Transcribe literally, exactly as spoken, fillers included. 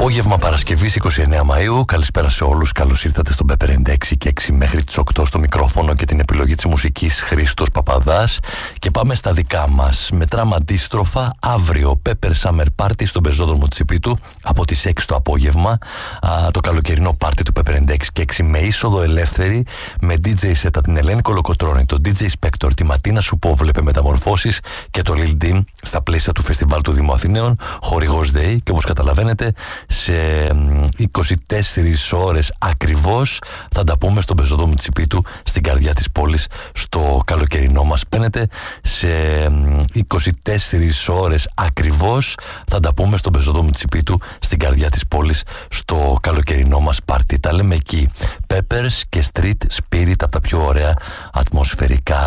Απόγευμα Παρασκευής είκοσι εννέα Μαΐου. Καλησπέρα σε όλους. Καλώς ήρθατε στον Pepper ενενήντα έξι και έξι μέχρι τις οκτώ στο μικρόφωνο και την επιλογή της μουσικής Χρήστος Παπαδάς. Και πάμε στα δικά μας. Μετράμε αντίστροφα αύριο Pepper Summer Party στον πεζόδρομο Τσιπίτου από τις έξι το απόγευμα. Α, το καλοκαιρινό πάρτι του Pepper ενενήντα έξι και έξι με είσοδο ελεύθερη, με ντι τζέι set από την Ελένη Κολοκοτρώνη, τον ντι τζέι Spector, τη Ματίνα Σουπόβλεπε Μεταμορφώσεις και το Lil Dim στα πλαίσια του Φεστιβάλ του Δήμου Αθηναίων. Χορηγός ΔΕΗ, και όπως καταλαβαίνετε σε είκοσι τέσσερις ώρες ακριβώς θα τα πούμε στον πεζόδρομο Τσιπίτου, στην καρδιά της πόλης, στο καλοκαιρινό μας πένετε. Σε είκοσι τέσσερις ώρες ακριβώς θα τα πούμε στον πεζόδρομο Τσιπίτου, στην καρδιά της πόλης, στο καλοκαιρινό μας πάρτι. Τα λέμε εκεί. Peppers και Street Spirit από τα πιο ωραία ατμοσφαιρικά